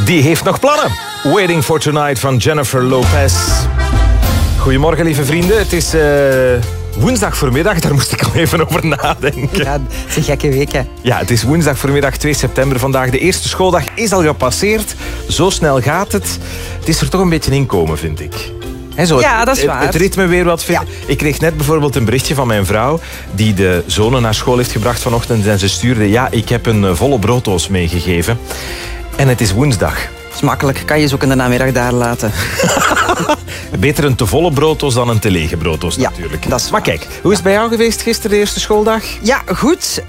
die heeft nog plannen. Waiting for Tonight van Jennifer Lopez. Goedemorgen, lieve vrienden. Het is woensdag voormiddag, daar moest ik al even over nadenken. Ja, het is een gekke week, hè. Ja, het is woensdag voormiddag 2 september vandaag. De eerste schooldag is al gepasseerd. Zo snel gaat het. Het is er toch een beetje inkomen, vind ik. Ja, dat is waar. Het ritme weer wat vinden. Ja. Ik kreeg net bijvoorbeeld een berichtje van mijn vrouw die de zonen naar school heeft gebracht vanochtend en ze stuurde: ja, ik heb een volle brooddoos meegegeven. En het is woensdag. Dat is makkelijk. Kan je ze ook in de namiddag daar laten. Beter een te volle brooddoos dan een te lege brooddoos, natuurlijk. Dat is maar kijk, hoe is het bij jou geweest gisteren, de eerste schooldag? Ja, goed.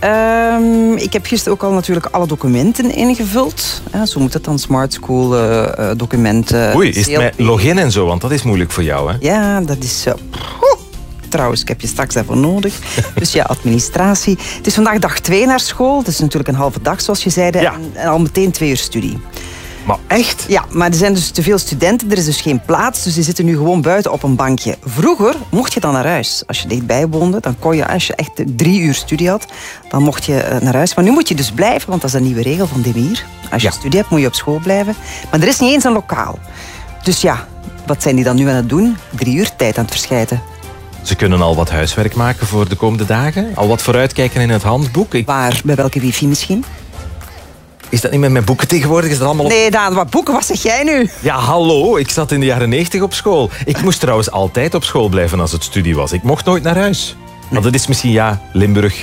Ik heb gisteren ook al natuurlijk alle documenten ingevuld. Zo moet het dan, Smart School documenten. Oei, is het met login en zo? Want dat is moeilijk voor jou, hè? Ja, dat is... Trouwens, ik heb je straks even nodig. Dus ja, administratie. Het is vandaag dag 2 naar school. Het is natuurlijk een halve dag, zoals je zei. Ja. En al meteen 2 uur studie. Maar echt? Ja, maar er zijn dus te veel studenten. Er is dus geen plaats, dus die zitten nu gewoon buiten op een bankje. Vroeger mocht je dan naar huis. Als je dichtbij woonde, dan kon je, als je echt 3 uur studie had, dan mocht je naar huis. Maar nu moet je dus blijven, want dat is een nieuwe regel van Demir. Als je studie hebt, moet je op school blijven. Maar er is niet eens een lokaal. Dus ja, wat zijn die dan nu aan het doen? 3 uur tijd aan het verschijten. Ze kunnen al wat huiswerk maken voor de komende dagen. Al wat vooruitkijken in het handboek. Waar? Bij welke wifi misschien? Is dat niet met mijn boeken tegenwoordig? Is dat allemaal op... Nee, Daan, wat boeken? Wat zeg jij nu? Ja, hallo. Ik zat in de jaren 90 op school. Ik moest trouwens altijd op school blijven als het studie was. Ik mocht nooit naar huis. Maar dat is misschien, Limburg.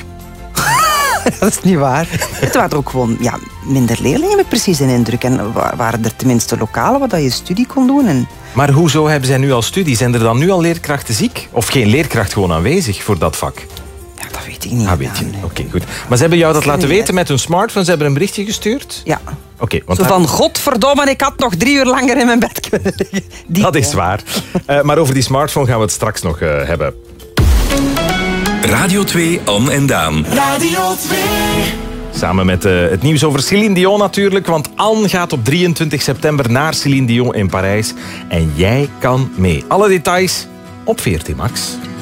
Dat is niet waar. Het waren er ook gewoon minder leerlingen met precies een indruk. En waren er tenminste lokalen waar je studie kon doen. En... Maar hoezo hebben zij nu al studie? Zijn er dan nu al leerkrachten ziek? Of geen leerkracht gewoon aanwezig voor dat vak? Ja, dat weet ik niet. Weet je niet. Oké, goed. Maar ze hebben jou dat laten weten met hun smartphone? Ze hebben een berichtje gestuurd? Ja. Oké, want zo van, godverdomme, ik had nog 3 uur langer in mijn bed kunnen liggen. Dat is waar. Maar over die smartphone gaan we het straks nog hebben. Radio 2, Anne en Daan. Radio 2. Samen met het nieuws over Céline Dion natuurlijk. Want Anne gaat op 23 september naar Céline Dion in Parijs. En jij kan mee. Alle details op VRT Max.